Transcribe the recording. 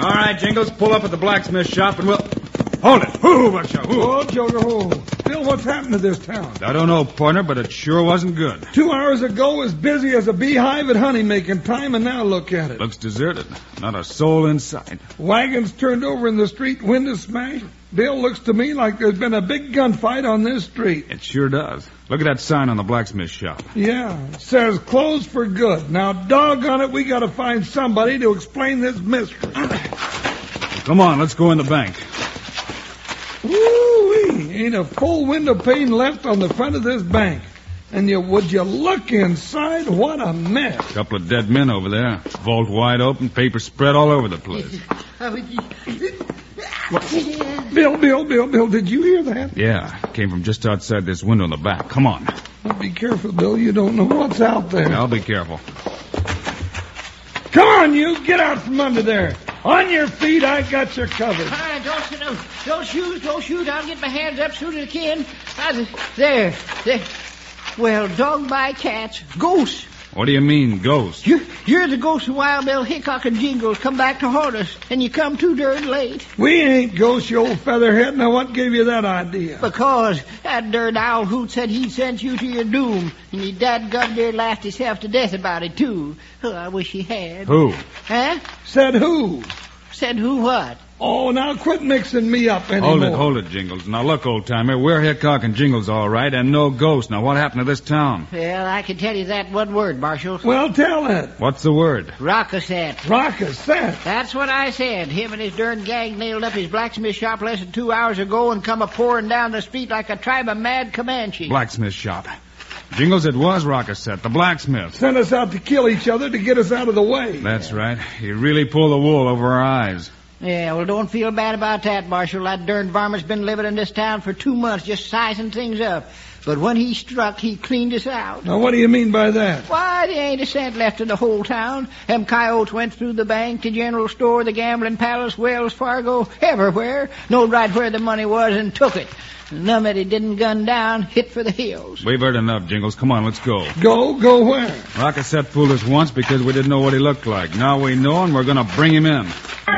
All right, Jingles, pull up at the blacksmith shop and we'll... Hold it. Who? Oh, Joker, who? Bill, what's happened to this town? I don't know, partner, but it sure wasn't good. 2 hours ago, as busy as a beehive at honey-making time, and now look at it. Looks deserted. Not a soul in sight. Wagons turned over in the street, windows smashed. Bill, looks to me like there's been a big gunfight on this street. It sure does. Look at that sign on the blacksmith shop. Yeah, it says closed for good. Now, doggone it, we gotta find somebody to explain this mystery. Come on, let's go in the bank. Woo-wee, ain't a full window pane left on the front of this bank. And would you look inside? What a mess. Couple of dead men over there. Vault wide open, paper spread all over the place. Bill, did you hear that? Yeah, came from just outside this window in the back. Come on. Well, be careful, Bill. You don't know what's out there. I'll be careful. Come on, you. Get out from under there. On your feet, I got you covered. All right, don't shoot. I'll get my hands up soon as I can. There. Well, dog by cats. Ghosts. What do you mean, ghost? You're the ghost of Wild Bill Hickok and Jingles come back to haunt us, and you come too darn late. We ain't ghosts, you old featherhead. Now, what gave you that idea? Because that darn owl hoot said he'd sent you to your doom, and he dadgum near laughed himself to death about it, too. Oh, I wish he had. Who? Huh? Said who? Said who what? Oh, now quit mixing me up anymore. Hold it, Jingles. Now look, old-timer, we're Hickok and Jingles all right, and no ghost. Now what happened to this town? Well, I can tell you that one word, Marshal. Well, tell it. What's the word? Rockasset. Rockasset? That's what I said. Him and his darn gang nailed up his blacksmith shop less than 2 hours ago and come a-pouring down the street like a tribe of mad Comanches. Blacksmith shop. Jingles, it was Rockasset, the blacksmith. Sent us out to kill each other to get us out of the way. That's right. He really pulled the wool over our eyes. Yeah, well, don't feel bad about that, Marshal. That darn varmint's been living in this town for 2 months, just sizing things up. But when he struck, he cleaned us out. Now, what do you mean by that? Why, there ain't a cent left in the whole town. Them coyotes went through the bank, the general store, the gambling palace, Wells Fargo, everywhere. Knowed right where the money was and took it. None of it didn't gun down, hit for the hills. We've heard enough, Jingles. Come on, let's go. Go where? Rockasset fooled us once because we didn't know what he looked like. Now we know, and we're going to bring him in.